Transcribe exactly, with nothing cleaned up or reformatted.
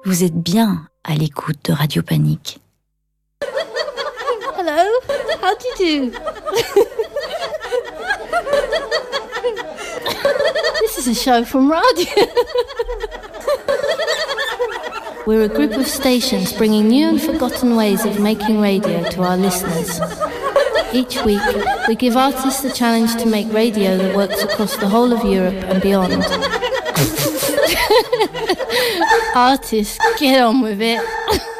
Vous êtes bien à l'écoute de Radio Panique. Hello, how do you do? This is a show from radio. We're a group of stations bringing new and forgotten ways of making radio to our listeners. Each week, we give artists the challenge to make radio that works across the whole of Europe and beyond. Artists, get on with it.